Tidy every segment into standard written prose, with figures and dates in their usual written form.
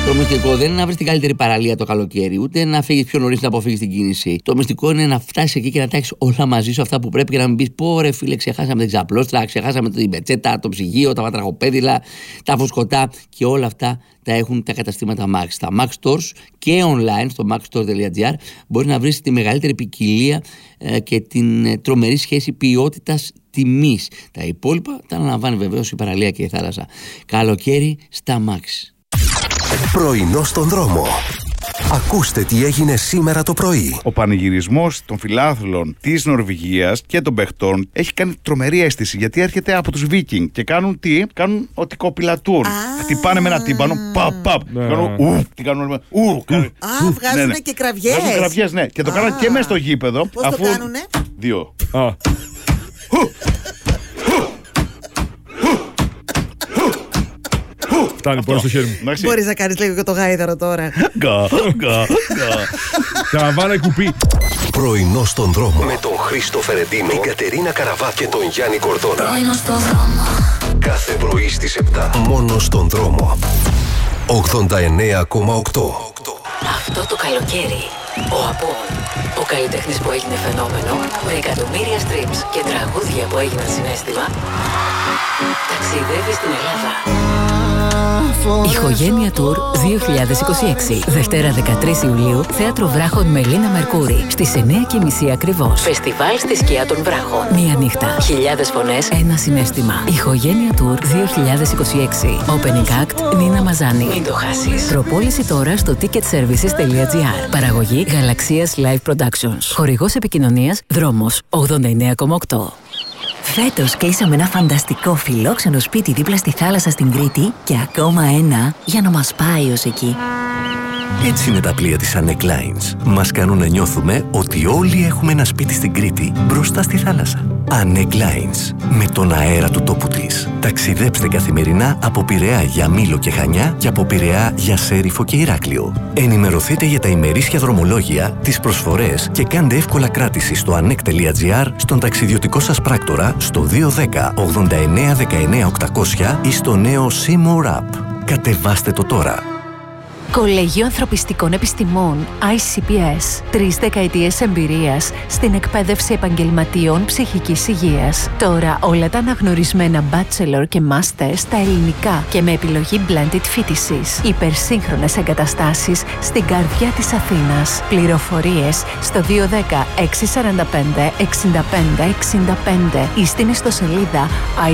Το μυστικό δεν είναι να βρει την καλύτερη παραλία το καλοκαίρι, ούτε να φύγει πιο νωρίς να αποφύγει την κίνηση. Το μυστικό είναι να φτάσει εκεί και να τα έχει όλα μαζί σου, αυτά που πρέπει, και να μην πει: πω ρε φίλε, ξεχάσαμε την ξαπλώστρα, ξεχάσαμε την πετσέτα, το ψυγείο, τα βατραχοπέδιλα, τα φουσκωτά, και όλα αυτά τα έχουν τα καταστήματα Max. Τα Max Stores και online στο maxstore.gr μπορεί να βρει τη μεγαλύτερη ποικιλία και την τρομερή σχέση ποιότητας-τιμής. Τα υπόλοιπα τα αναλαμβάνει βεβαίως η παραλία και η θάλασσα. Καλοκαίρι στα Max. Πρωινό στον δρόμο. Ακούστε τι έγινε σήμερα το πρωί. Ο πανηγυρισμός των φιλάθλων της Νορβηγίας και των παιχτών έχει κάνει τρομερή αίσθηση, γιατί έρχεται από τους Βίκινγκ και κάνουν τι? Κάνουν ότι κοπηλατούν. Χτυπάνε με ένα τύμπανο, παπ. Κάνουν τι κάνουν? Βγάζουν και κραυγές. Βγάζουν κραυγές, ναι. Και το κάνουν και μέσα στο γήπεδο. Πώς το κάνουνε? 2. Φτάνει πολύ στο χέρι μου. Μπορείς να κάνεις λίγο και το γάιδαρο τώρα. Τραβάνε κουπί. Πρωινό στον δρόμο. Με τον Χρήστο Φερεντίνο, την Κατερίνα Καραβά και τον Γιάννη Κορδόνα. Πρωινό στον δρόμο. Κάθε πρωί στις 7. Μόνο στον δρόμο. 89,8. Αυτό το καλοκαίρι, ο Απόν, ο καλλιτέχνης που έγινε φαινόμενο, με εκατομμύρια streams και τραγούδια που έγιναν συναίσθημα, ταξιδεύει στην Ελλάδα. Ηχογένεια Tour 2026. Δευτέρα 13 Ιουλίου, Θέατρο Βράχων Μελίνα Μερκούρη. Στις 9:30 ακριβώς. Φεστιβάλ στη σκιά των Βράχων. Μία νύχτα. Χιλιάδες φωνές, ένα συναίσθημα. Ηχογένεια Tour 2026. Opening Act Νίνα Μαζάνη. Μην το χάσεις. Προπόληση τώρα στο ticketservices.gr. Παραγωγή Γαλαξίας Live Productions. Χορηγός επικοινωνίας Δρόμος 89,8. Φέτος κλείσαμε ένα φανταστικό φιλόξενο σπίτι δίπλα στη θάλασσα στην Κρήτη και ακόμα ένα για να μας πάει ως εκεί. Έτσι είναι τα πλοία της Annec Lines. Μας κάνουν να νιώθουμε ότι όλοι έχουμε ένα σπίτι στην Κρήτη μπροστά στη θάλασσα. Annec Lines. Με τον αέρα του τόπου της. Ταξιδέψτε καθημερινά από Πειραιά για Μήλο και Χανιά και από Πειραιά για Σέριφο και Ηράκλειο. Ενημερωθείτε για τα ημερήσια δρομολόγια, τις προσφορές και κάντε εύκολα κράτηση στο annec.gr, στον ταξιδιωτικό σας πράκτορα, στο 210 89 19 800 ή στο νέο Seymour App. Κατεβάστε το τώρα. Κολέγιο Ανθρωπιστικών Επιστημών ICPS. 3 δεκαετίες εμπειρίας στην εκπαίδευση επαγγελματιών ψυχικής υγείας. Τώρα όλα τα αναγνωρισμένα bachelor και master στα ελληνικά και με επιλογή blended φοιτησης. Υπερσύγχρονες εγκαταστάσεις στην καρδιά της Αθήνας. Πληροφορίες στο 210 645 65 65 ή στην ιστοσελίδα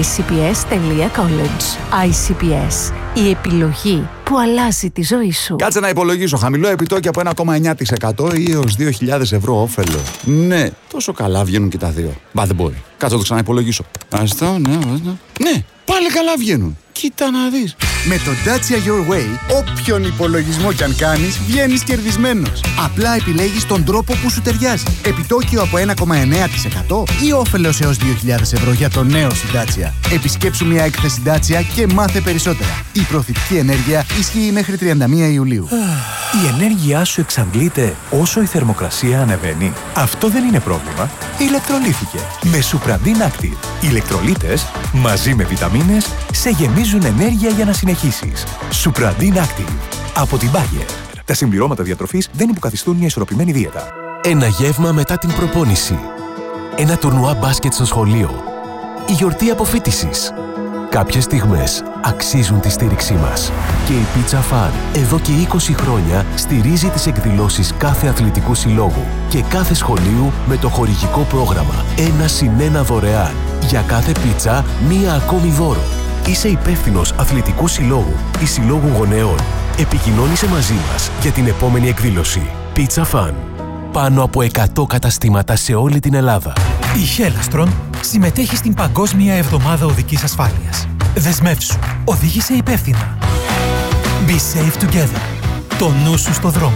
icps.college. ICPS. Η επιλογή που αλλάζει τη ζωή σου. Κάτσε να υπολογίσω. Χαμηλό επιτόκιο από 1,9% ή έως 2.000 ευρώ όφελο. Ναι, τόσο καλά βγαίνουν και τα δύο. Μπα, δεν μπορεί. Κάτσε να το ξαναυπολογίσω. Αστό, ναι. Ναι, πάλι καλά βγαίνουν. Κοίτα να δεις. Με το Dacia Your Way, όποιον υπολογισμό κι αν κάνεις, βγαίνεις κερδισμένος. Απλά επιλέγεις τον τρόπο που σου ταιριάζει. Επιτόκιο από 1,9% ή όφελος έως 2.000 ευρώ για το νέο Dacia. Επισκέψου μια έκθεση Dacia και μάθε περισσότερα. Η προθυπική ενέργεια ισχύει μέχρι 31 Ιουλίου. Η ενέργειά σου εξαντλείται όσο η θερμοκρασία ανεβαίνει. Αυτό δεν είναι πρόβλημα. Ηλεκτρολύθηκε με Supradin Active. Οι ηλεκτρολίτες μαζί με βιταμίνες σε γεμίζουν ενέργεια για να συνεχίσεις. Supradin Active από την Bayer. Τα συμπληρώματα διατροφής δεν υποκαθιστούν μια ισορροπημένη δίαιτα. Ένα γεύμα μετά την προπόνηση. Ένα τουρνουά μπάσκετ στο σχολείο. Η γιορτή αποφοίτησης. Κάποιες στιγμές αξίζουν τη στήριξή μας. Και η Pizza Fun εδώ και 20 χρόνια στηρίζει τις εκδηλώσεις κάθε αθλητικού συλλόγου και κάθε σχολείου με το χορηγικό πρόγραμμα 1+1 δωρεάν. Για κάθε πίτσα, μία ακόμη δώρο. Είσαι υπεύθυνος αθλητικού συλλόγου ή συλλόγου γονεών. Επικοινώνησε μαζί μας για την επόμενη εκδήλωση. Pizza Fun. Πάνω από 100 καταστήματα σε όλη την Ελλάδα. Η Hellastron συμμετέχει στην Παγκόσμια Εβδομάδα Οδικής Ασφάλειας. Δεσμεύσου. Οδήγησε υπεύθυνα. Be safe together. Το νου σου στο δρόμο.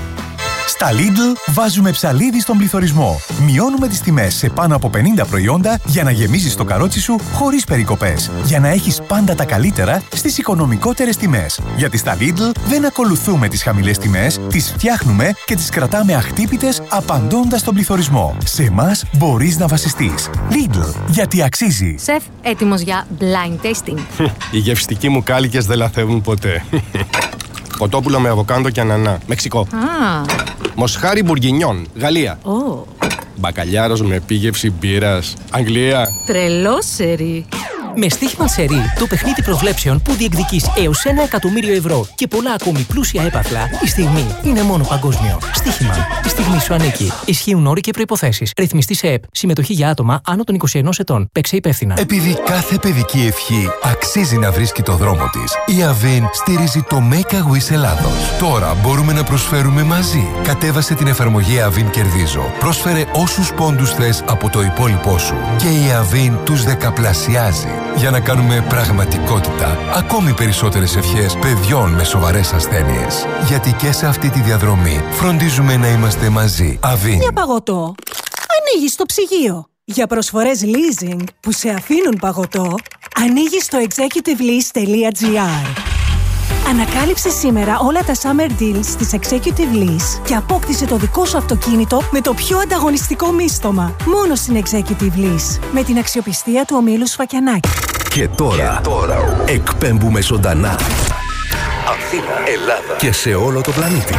Στα Lidl βάζουμε ψαλίδι στον πληθωρισμό. Μειώνουμε τις τιμές σε πάνω από 50 προϊόντα για να γεμίζεις το καρότσι σου χωρίς περικοπές. Για να έχεις πάντα τα καλύτερα στις οικονομικότερες τιμές. Γιατί στα Lidl δεν ακολουθούμε τις χαμηλές τιμές, τις φτιάχνουμε και τις κρατάμε αχτύπητες απαντώντας στον πληθωρισμό. Σε εμάς μπορείς να βασιστείς. Lidl, γιατί αξίζει. Σεφ, έτοιμος για blind tasting. Οι γευστικοί μου κάλικες δεν λαθεύουν ποτέ. Κοτόπουλο με αβοκάντο και ανανά. Μεξικό. Μοσχάρι μπουργκινιόν. Γαλλία. Μπακαλιάρος με επίγευση μπύρας. Αγγλία. Τρελό σερί. Με στοίχημα σερί, το παιχνίδι προβλέψεων που διεκδικείς έως 1 εκατομμύριο ευρώ και πολλά ακόμη πλούσια έπαθλα, η στιγμή είναι μόνο παγκόσμιο. Στοίχημα. Η στιγμή σου ανήκει. Ισχύουν όροι και προϋποθέσεις. Ρυθμιστή σε ΕΠ. Συμμετοχή για άτομα άνω των 21 ετών. Παίξε υπεύθυνα. Επειδή κάθε παιδική ευχή αξίζει να βρίσκει το δρόμο της, η Avin στηρίζει το Make a Wish Ελλάδος. Τώρα μπορούμε να προσφέρουμε μαζί. Κατέβασε την εφαρμογή Avin Κερδίζω. Πρόσφερε όσους πόντους θες από το υπόλοιπό σου. Και η Avin τους δεκαπλασιάζει. Για να κάνουμε πραγματικότητα ακόμη περισσότερες ευχές παιδιών με σοβαρές ασθένειες. Γιατί και σε αυτή τη διαδρομή φροντίζουμε να είμαστε μαζί. Avin. Για παγωτό, ανοίγεις το ψυγείο. Για προσφορές leasing που σε αφήνουν παγωτό, ανοίγεις το executivelease.gr. Ανακάλυψε σήμερα όλα τα summer deals της Executive Lease και απόκτησε το δικό σου αυτοκίνητο με το πιο ανταγωνιστικό μίστομα. Μόνο στην Executive Lease. Με την αξιοπιστία του ομίλου Σφακιανάκη. Και τώρα εκπέμπουμε ζωντανά. Αθήνα, Ελλάδα και σε όλο το πλανήτη.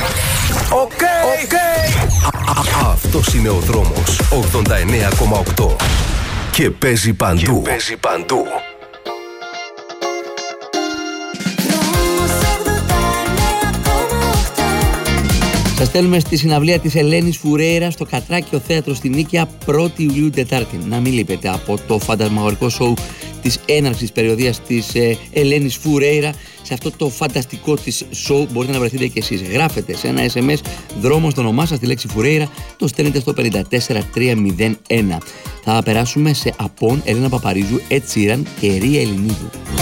Αυτός είναι ο δρόμος 89,8 και παίζει παντού. Σας στέλνουμε στη συναυλία της Ελένης Φουρέιρα στο Κατράκιο Θέατρο στην Νίκαια 1η Ιουλίου Τετάρτη. Να μην λείπετε από το φαντασμαγορικό σοου της έναρξης περιοδίας της Ελένης Φουρέιρα. Σε αυτό το φανταστικό της σοου μπορείτε να βρεθείτε και εσείς. Γράφετε σε ένα SMS δρόμο στο όνομά σας τη λέξη Φουρέιρα, το στέλνετε στο 54301. Θα περάσουμε σε Απόν, Ελένα Παπαρίζου, Ed Sheeran και Ρία Ελληνίδου.